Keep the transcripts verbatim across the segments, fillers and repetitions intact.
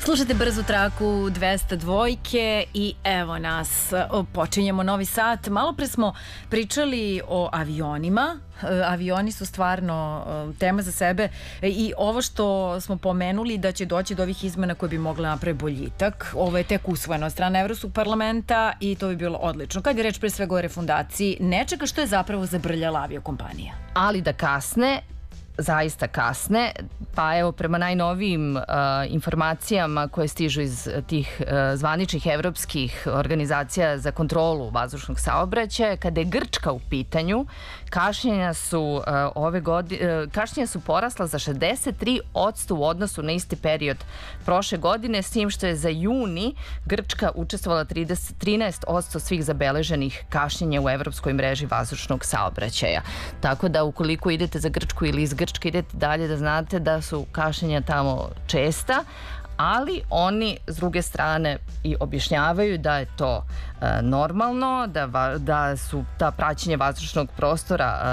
Slušajte brzu traku dvesta dvojke i evo nas, počinjemo novi sat. Malo pre smo pričali o avionima. Avioni su stvarno tema za sebe i ovo što smo pomenuli da će doći do ovih izmena koje bi mogle napraviti boljitak. Ovo je tek usvojeno od strane Evropskog parlamenta i to bi bilo odlično. Kad je reč pre svega o refundaciji nečega što je zapravo zabrljala aviokompanija. Ali da kasne, zaista kasne, pa evo prema najnovijim uh, informacijama koje stižu iz tih uh, zvaničnih evropskih organizacija za kontrolu vazdušnog saobraćaja, kada je Grčka u pitanju, kašnjenja su uh, ove godine, uh, kašnjenja su porasla za šezdeset tri posto u odnosu na isti period prošle godine, s tim što je za juni Grčka učestvovala trideset, trinaest posto svih zabeleženih kašnjenja u evropskoj mreži vazdušnog saobraćaja. Tako da ukoliko idete za Grčku ili iz Grčke idete dalje, da znate da su kašnjenja tamo česta, ali oni s druge strane i objašnjavaju da je to e, normalno, da, va, da su ta praćenja vazdušnog prostora e,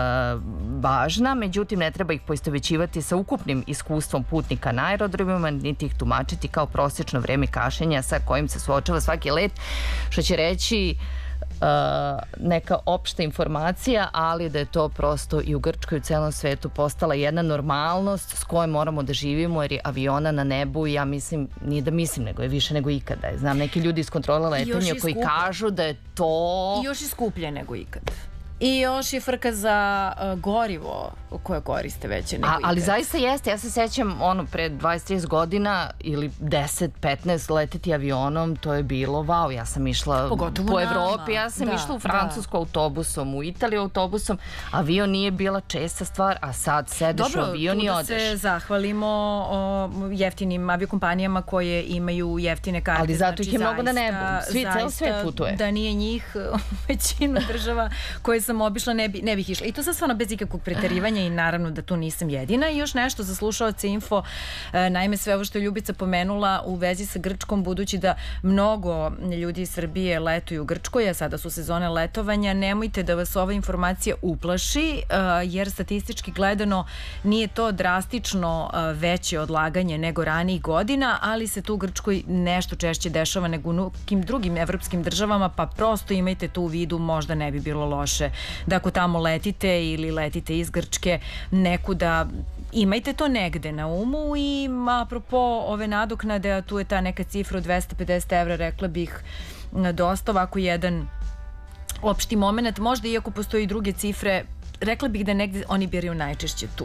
važna, međutim ne treba ih poistovećivati sa ukupnim iskustvom putnika na aerodromima, niti ih tumačiti kao prosječno vreme kašnjenja sa kojim se suočava svaki let, što će reći Uh, neka opšta informacija, ali da je to prosto i u Grčkoj i u celom svetu postala jedna normalnost s kojom moramo da živimo, jer je aviona na nebu i ja mislim, nije da mislim, nego je više nego ikada. Znam neki ljudi iz kontrole letenja koji kažu da je to... I još je skuplje nego ikad. I još je frka za uh, gorivo koje koriste veće nego A, ali ikad. zaista jeste, ja se sećam ono pre dvadeset trideset godina ili deset petnaest leteti avionom, to je bilo wow, ja sam išla Pogotovo po nama. Evropi, ja sam da, išla u Francusku da. autobusom, u Italiju autobusom, avion nije bila česta stvar, a sad sedeš Dobro, u avion i odeš. Dobro, tu da se zahvalimo o, jeftinim aviokompanijama koje imaju jeftine karte. Ali zato znači, ih je mnogo na zaista, nebu, svi, ceo svet putuje. Da nije njih, većinu država koje sam obišla ne, bi, ne bih išla. I to sad stvarno bez ikakvog preterivanja i naravno da tu nisam jedina. I još nešto za slušaoce info, e, naime sve ovo što je Ljubica pomenula u vezi sa Grčkom, budući da mnogo ljudi iz Srbije letuju u Grčkoj, a sada su sezone letovanja, nemojte da vas ova informacija uplaši, e, jer statistički gledano nije to drastično e, veće odlaganje nego ranijih godina, ali se tu u Grčkoj nešto češće dešava nego u nekim drugim evropskim državama, pa prosto imajte to u vidu, možda ne bi bilo loše da ako tamo letite ili letite iz Grčke nekuda, imajte to negde na umu. I apropo ove nadoknade, a tu je ta neka cifra od dvesta pedeset evra, rekla bih dosta ovako jedan opšti moment, možda iako postoji i druge cifre, rekla bih da negde oni biraju najčešće tu.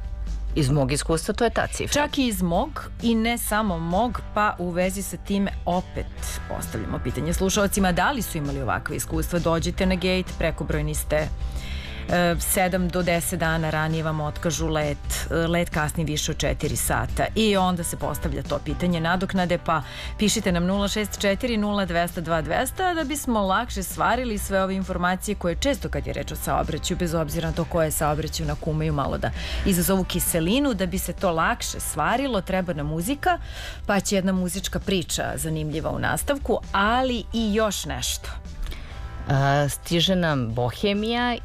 Iz mog iskustva to je ta cifra. Čak i iz mog i ne samo mog, pa u vezi sa time opet postavljamo pitanje slušalcima da li su imali ovakve iskustva. Dođite na gate, prekobrojni ste, sedam do deset dana ranije vam otkažu let, let kasni više od četiri sata i onda se postavlja to pitanje nadoknade, pa pišite nam nula šest četiri nula dvesta dva dvesta da bismo lakše stvarili sve ove informacije koje često kad je reč o saobraćaju, bez obzira na to koje saobraćaju, nakumaju malo da izazovu kiselinu, da bi se to lakše stvarilo, treba nam muzika, pa će jedna muzička priča zanimljiva u nastavku, ali i još nešto. Uh, stiže nam Bohemija